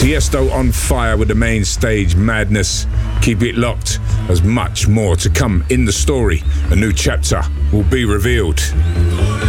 Tiesto on fire with the main stage madness. Keep it locked, there's much more to come in the story. A new chapter will be revealed.